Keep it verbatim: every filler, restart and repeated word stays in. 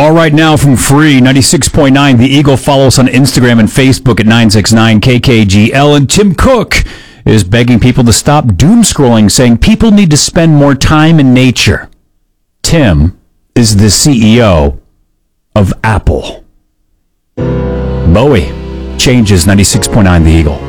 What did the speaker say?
All right, now from Free ninety-six point nine, The Eagle. Follow us on Instagram and Facebook at nine six nine K K G L. And Tim Cook is begging people to stop doom scrolling, saying people need to spend more time in nature. Tim is the C E O of Apple. Bowie changes ninety-six point nine The Eagle.